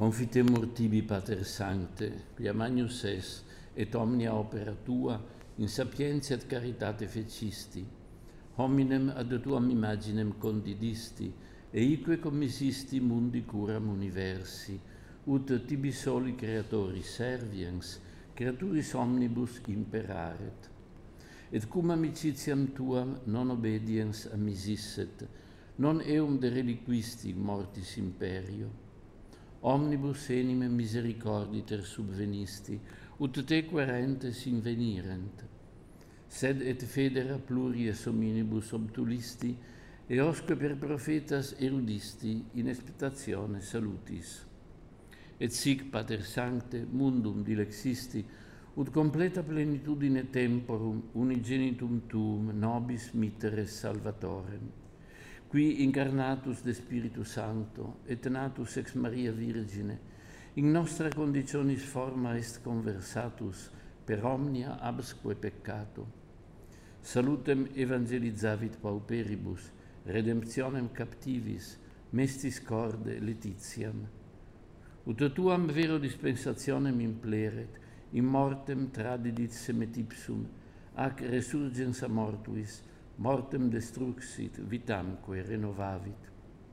Confitemur tibi, Pater Sancte, quia magnus es, et omnia opera tua, in sapientia et caritate fecisti, hominem ad tuam imaginem condidisti, e ique commissisti mundi curam universi, ut tibi soli creatoris serviens, creaturis omnibus imperaret. Et cum amicitiam tuam non obediens amisisset, non eum de reliquisti mortis imperio. Omnibus enime misericorditer subvenisti, ut te querentes invenirent. Sed et federa pluries hominibus obtulisti, eosque per prophetas erudisti in expectatione salutis. Et sic, Pater Sancte, mundum dilexisti, ut completa plenitudine temporum unigenitum tuum nobis mitteres salvatorem, qui incarnatus de Spiritu Sancto et natus ex Maria Virgine, in nostra conditionis forma est conversatus per omnia absque peccato. Salutem evangelizavit pauperibus, redemptionem captivis, mestis corde letitiam. Ut tuam vero dispensationem impleret, in mortem tradidit semetipsum, ac resurgens a mortuis, mortem destruxit, vitamque renovavit.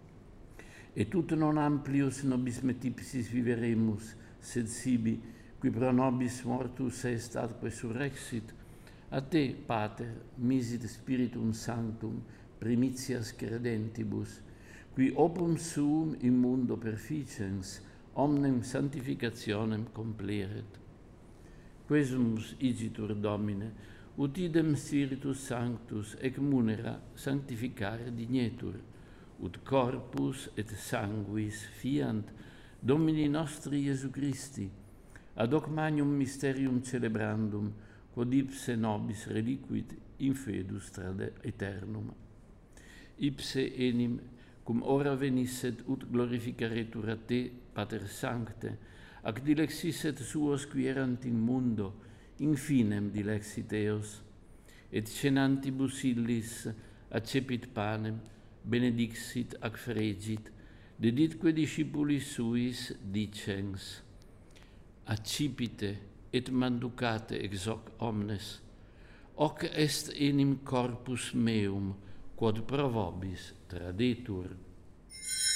Et ut non amplius nobis metipsis viveremus, sed sibi, qui pro nobis mortus est atque surrexit, a te, Pater, misit Spiritum Sanctum, primitias credentibus, qui opum suum in mundo perficens, omnem sanctificationem compleret. Quesumus igitur Domine, ut idem Spiritus Sanctus ec munera sanctificare dignetur, ut corpus et sanguis fiant Domini nostri Iesu Christi, ad hoc magnum mysterium celebrandum, quod ipse nobis reliquit in fedus trade aeternum. Ipse enim, cum ora venisset ut glorificaretur a te, Pater Sancte, ac dilexisset suos qui erant in mundo, infinem dilexit eos, et cenantibus illis accepit panem, benedixit ac fregit, deditque discipulis suis dicens, accipite et manducate ex hoc omnes, hoc est enim corpus meum, quod pro vobis tradetur.